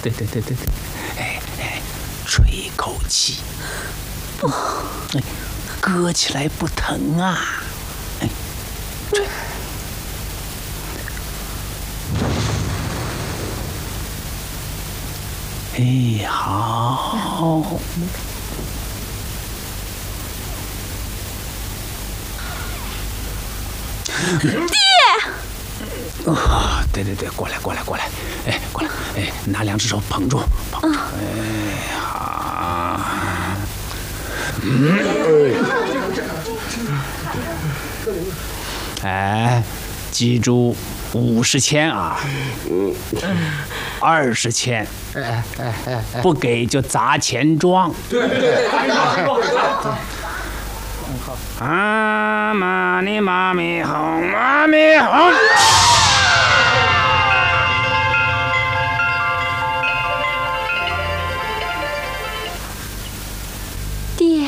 对，哎，吹一口气，哎，搁起来不疼啊，哎，吹。哎，好。 爹。 对，过来，哎，过来，哎，拿2只手捧住，哎，好。哎，记住50钱啊，20钱，不给就砸钱庄。啊，妈咪妈咪好，妈咪好。 爹。